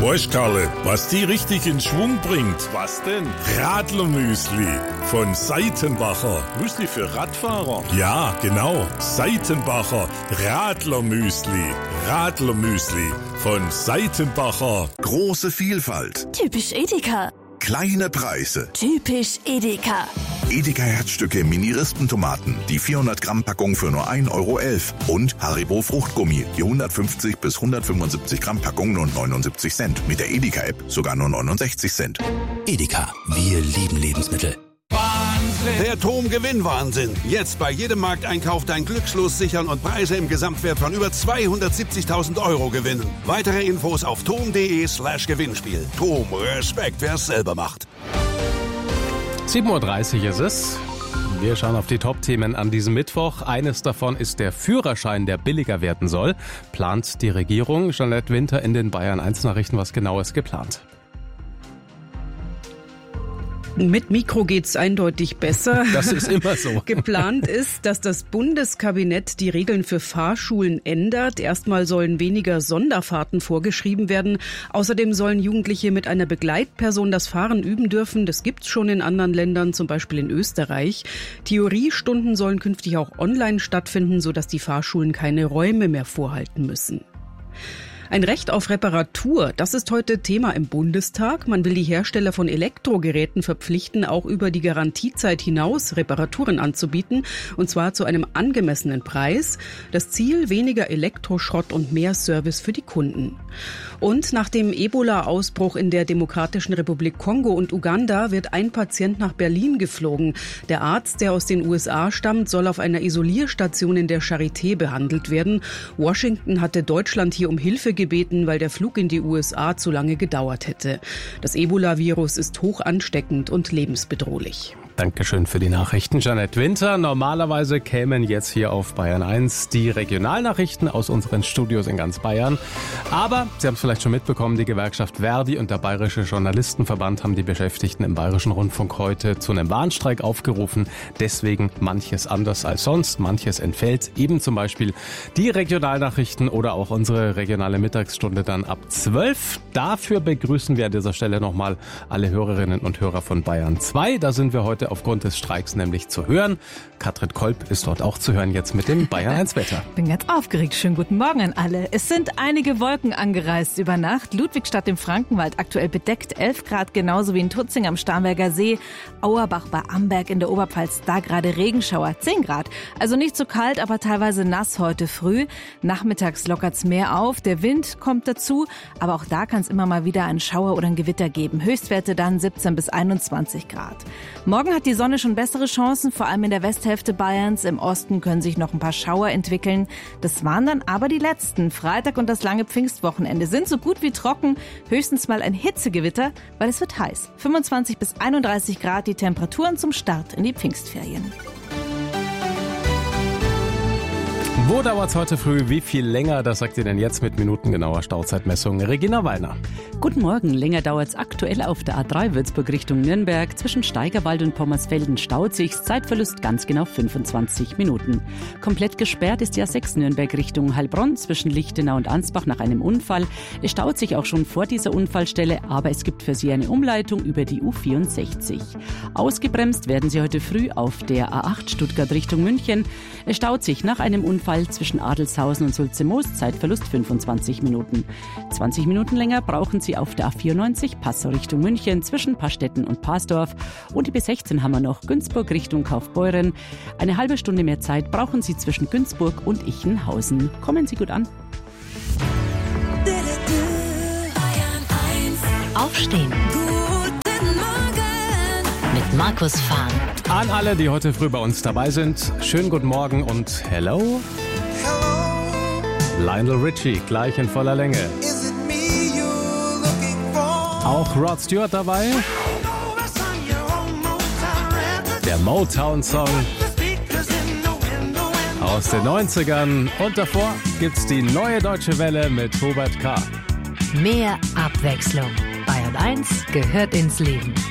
Weißt Karle, was die richtig in Schwung bringt? Was denn? Radlermüsli von Seitenbacher. Müsli für Radfahrer? Ja, genau. Seitenbacher Radlermüsli. Radlermüsli von Seitenbacher. Große Vielfalt. Typisch Edeka. Kleine Preise. Typisch Edeka. Edeka Herzstücke Mini-Rispentomaten, die 400 Gramm Packung für nur 1,11 Euro. Und Haribo Fruchtgummi, die 150 bis 175 Gramm Packung nur 79 Cent. Mit der Edeka-App sogar nur 69 Cent. Edeka, wir lieben Lebensmittel. Der TOM-Gewinn-Wahnsinn. Jetzt bei jedem Markteinkauf dein Glückslos sichern und Preise im Gesamtwert von über 270.000 Euro gewinnen. Weitere Infos auf tom.de/Gewinnspiel. TOM, Respekt, wer es selber macht. 7:30 Uhr ist es. Wir schauen auf die Top-Themen an diesem Mittwoch. Eines davon ist der Führerschein, der billiger werden soll. Plant die Regierung. Jeanette Winter in den Bayern 1 Nachrichten. Was genau ist geplant? Mit Mikro geht's eindeutig besser. Das ist immer so. Geplant ist, dass das Bundeskabinett die Regeln für Fahrschulen ändert. Erstmal sollen weniger Sonderfahrten vorgeschrieben werden. Außerdem sollen Jugendliche mit einer Begleitperson das Fahren üben dürfen. Das gibt's schon in anderen Ländern, zum Beispiel in Österreich. Theoriestunden sollen künftig auch online stattfinden, sodass die Fahrschulen keine Räume mehr vorhalten müssen. Ein Recht auf Reparatur, das ist heute Thema im Bundestag. Man will die Hersteller von Elektrogeräten verpflichten, auch über die Garantiezeit hinaus Reparaturen anzubieten, und zwar zu einem angemessenen Preis. Das Ziel: weniger Elektroschrott und mehr Service für die Kunden. Und nach dem Ebola-Ausbruch in der Demokratischen Republik Kongo und Uganda wird ein Patient nach Berlin geflogen. Der Arzt, der aus den USA stammt, soll auf einer Isolierstation in der Charité behandelt werden. Washington hatte Deutschland hier um Hilfe gebeten, weil der Flug in die USA zu lange gedauert hätte. Das Ebola-Virus ist hoch ansteckend und lebensbedrohlich. Dankeschön für die Nachrichten, Jeanette Winter. Normalerweise kämen jetzt hier auf Bayern 1 die Regionalnachrichten aus unseren Studios in ganz Bayern. Aber Sie haben es vielleicht schon mitbekommen, die Gewerkschaft Verdi und der Bayerische Journalistenverband haben die Beschäftigten im Bayerischen Rundfunk heute zu einem Warnstreik aufgerufen. Deswegen manches anders als sonst, manches entfällt. Eben zum Beispiel die Regionalnachrichten oder auch unsere regionale Mittagsstunde dann ab 12. Dafür begrüßen wir an dieser Stelle nochmal alle Hörerinnen und Hörer von Bayern 2. Da sind wir heute aufgrund des Streiks nämlich zu hören. Katrin Kolb ist dort auch zu hören jetzt mit dem Bayern 1 Wetter. Bin ganz aufgeregt. Schönen guten Morgen an alle. Es sind einige Wolken angereist über Nacht. Ludwigstadt im Frankenwald aktuell bedeckt, 11 Grad, genauso wie in Tutzing am Starnberger See. Auerbach bei Amberg in der Oberpfalz, da gerade Regenschauer, 10 Grad. Also nicht so kalt, aber teilweise nass heute früh. Nachmittags lockert's mehr auf. Der Wind kommt dazu, aber auch da kann es immer mal wieder einen Schauer oder ein Gewitter geben. Höchstwerte dann 17 bis 21 Grad. Morgen hat die Sonne schon bessere Chancen, vor allem in der Westhälfte Bayerns. Im Osten können sich noch ein paar Schauer entwickeln. Das waren dann aber die letzten. Freitag und das lange Pfingstwochenende sind so gut wie trocken. Höchstens mal ein Hitzegewitter, weil es wird heiß. 25 bis 31 Grad die Temperaturen zum Start in die Pfingstferien. Wo dauert's heute früh? Wie viel länger? Das sagt ihr denn jetzt mit minutengenauer Stauzeitmessung. Regina Wallner. Guten Morgen. Länger dauert's aktuell auf der A3 Würzburg Richtung Nürnberg. Zwischen Steigerwald und Pommersfelden staut sich's. Zeitverlust ganz genau 25 Minuten. Komplett gesperrt ist die A6 Nürnberg Richtung Heilbronn zwischen Lichtenau und Ansbach nach einem Unfall. Es staut sich auch schon vor dieser Unfallstelle, aber es gibt für Sie eine Umleitung über die U64. Ausgebremst werden Sie heute früh auf der A8 Stuttgart Richtung München. Es staut sich nach einem Unfall zwischen Adelshausen und Sulze-Moos, Zeitverlust 25 Minuten. 20 Minuten länger brauchen Sie auf der A94 Passau Richtung München zwischen Pastetten und Pasdorf. Und die B16 haben wir noch Günzburg Richtung Kaufbeuren. Eine halbe Stunde mehr Zeit brauchen Sie zwischen Günzburg und Ichenhausen. Kommen Sie gut an. Aufstehen. Guten Morgen. Mit Markus Fahn. An alle, die heute früh bei uns dabei sind, schönen guten Morgen und hello. Lionel Richie, gleich in voller Länge. Auch Rod Stewart dabei. Der Motown-Song aus den 90ern. Und davor gibt's die Neue Deutsche Welle mit Hubert K. Mehr Abwechslung. Bayern 1 gehört ins Leben.